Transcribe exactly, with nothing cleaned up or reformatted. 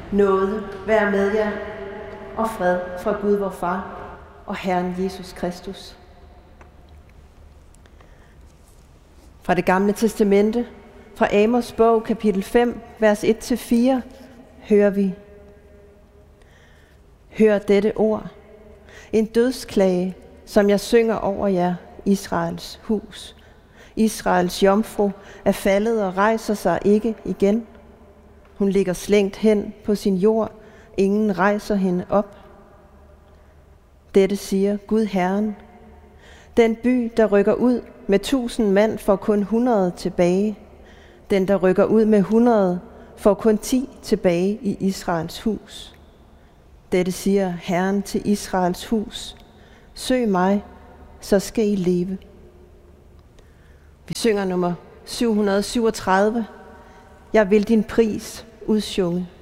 Nåde være med jer, og fred fra Gud vor Far og Herren Jesus Kristus. Fra det gamle testamente, fra Amos bog, kapitel fem, vers et til fire, hører vi: Hør dette ord, en dødsklage, som jeg synger over jer, Israels hus. Israels jomfru er faldet og rejser sig ikke igen. Hun ligger slængt hen på sin jord, ingen rejser hende op. Dette siger Gud Herren. Den by, der rykker ud med tusind mand, får kun hundrede tilbage. Den, der rykker ud med hundrede, får kun ti tilbage i Israels hus. Dette siger Herren til Israels hus. Søg mig, så skal I leve. Vi synger nummer syv hundrede syvogtredive. Jeg vil din pris udsunge.